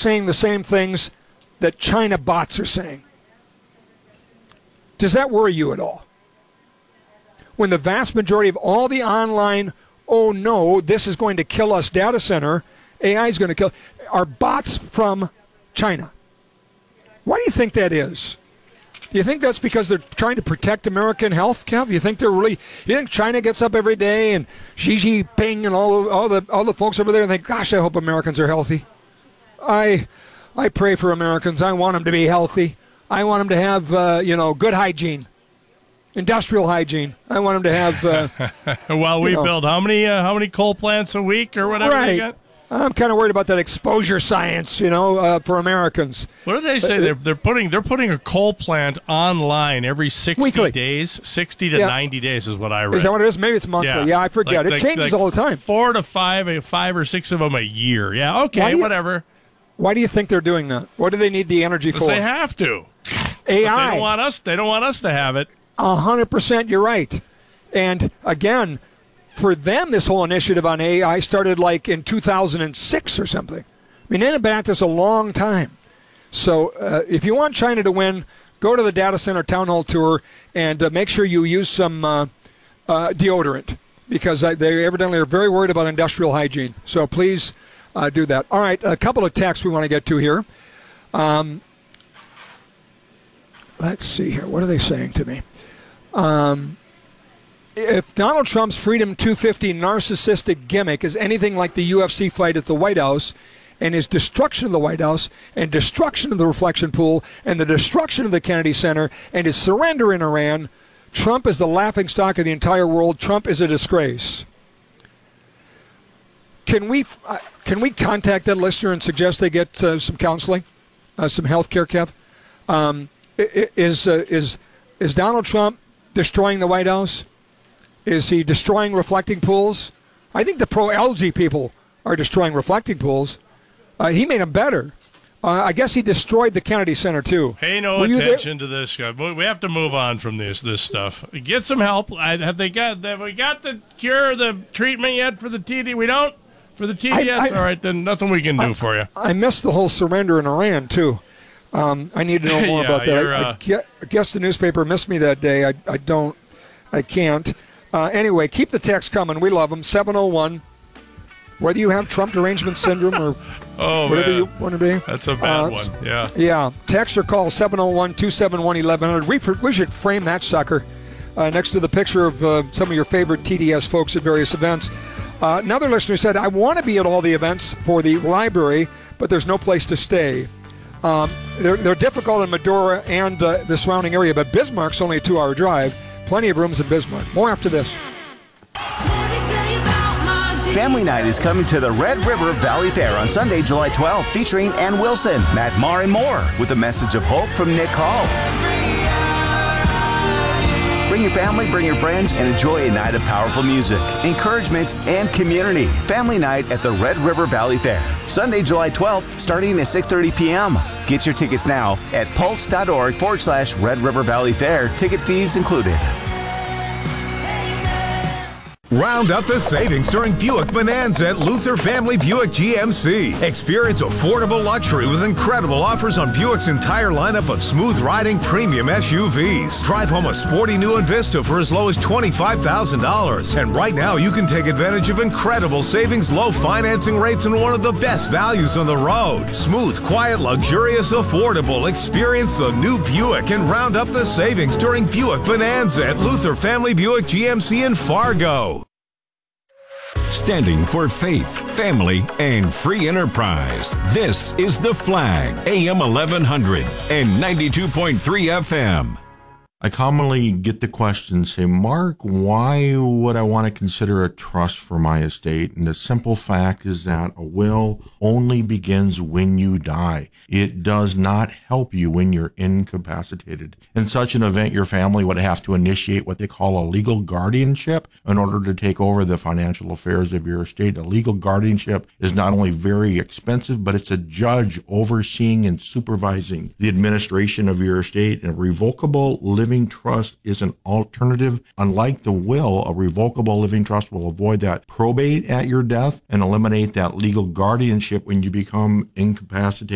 saying the same things that China bots are saying. Does that worry you at all? When the vast majority of all the online, oh no, this is going to kill us data center, AI is going to kill, are bots from China. Why do you think that is? Do you think that's because they're trying to protect American health, Kev? You think China gets up every day and Xi Jinping and all the folks over there and think, gosh, I hope Americans are healthy. I pray for Americans. I want them to be healthy. I want them to have good hygiene, industrial hygiene. I want them to have. While we build how many coal plants a week or whatever they got? I'm kind of worried about that exposure science, for Americans. What do they say? They're putting a coal plant online every 60 weekly. days. 60 to 90 days is what I read. Is that what it is? Maybe it's monthly. Yeah, I forget. It changes all the time. 4 to 5 or 6 of them a year. Yeah, okay, whatever. Why do you think they're doing that? What do they need the energy for? They have to. AI. They don't want us to have it. 100%, you're right. And again, for them, this whole initiative on AI started like in 2006 or something. I mean, they've been at this a long time. So if you want China to win, go to the data center town hall tour and make sure you use some deodorant, because they evidently are very worried about industrial hygiene. So please do that. All right, a couple of texts we want to get to here. Let's see here. What are they saying to me? If Donald Trump's Freedom 250 narcissistic gimmick is anything like the UFC fight at the White House, and his destruction of the White House, and destruction of the reflection pool, and the destruction of the Kennedy Center, and his surrender in Iran, Trump is the laughingstock of the entire world. Trump is a disgrace. Can we contact that listener and suggest they get some counseling, some health care, Kev? Is Donald Trump destroying the White House? Is he destroying reflecting pools? I think the pro-algae people are destroying reflecting pools. He made them better. I guess he destroyed the Kennedy Center, too. Pay no attention to this guy. We have to move on from this stuff. Get some help. Have we got the cure, the treatment yet for the TD? We don't? For the TDS? All right, then nothing we can do for you. I missed the whole surrender in Iran, too. I need to know more about that. I guess the newspaper missed me that day. I can't. Anyway, keep the text coming. We love them. 701. Whether you have Trump derangement syndrome or whatever you want to be. That's a bad one. Yeah. Yeah. Text or call 701-271-1100. We should frame that sucker next to the picture of some of your favorite TDS folks at various events. Another listener said, I want to be at all the events for the library, but there's no place to stay. They're difficult in Medora and the surrounding area, but Bismarck's only a 2-hour drive. Plenty of rooms in Bismarck. More after this. Family Night is coming to the Red River Valley Fair on Sunday, July 12th, featuring Ann Wilson, Matt Maher, and more, with a message of hope from Nick Hall. Bring your family, bring your friends, and enjoy a night of powerful music, encouragement, and community. Family Night at the Red River Valley Fair. Sunday, July 12th, starting at 6:30 p.m. Get your tickets now at pulse.org/Red River Valley Fair. Ticket fees included. Round up the savings during Buick Bonanza at Luther Family Buick GMC. Experience affordable luxury with incredible offers on Buick's entire lineup of smooth-riding premium SUVs. Drive home a sporty new Envista for as low as $25,000. And right now, you can take advantage of incredible savings, low financing rates, and one of the best values on the road. Smooth, quiet, luxurious, affordable. Experience the new Buick and round up the savings during Buick Bonanza at Luther Family Buick GMC in Fargo. Standing for faith, family, and free enterprise. This is The Flag, AM 1100 and 92.3 FM. I commonly get the question, say, Mark, why would I want to consider a trust for my estate? And the simple fact is that a will only begins when you die. It does not help you when you're incapacitated. In such an event, your family would have to initiate what they call a legal guardianship in order to take over the financial affairs of your estate. A legal guardianship is not only very expensive, but it's a judge overseeing and supervising the administration of your estate. And a revocable living trust is an alternative. Unlike the will, a revocable living trust will avoid that probate at your death and eliminate that legal guardianship when you become incapacitated.